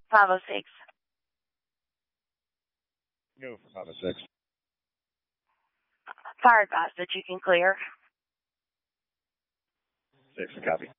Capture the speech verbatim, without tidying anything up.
five oh six. Go for five oh six. Fire advice that you can clear. Six, copy.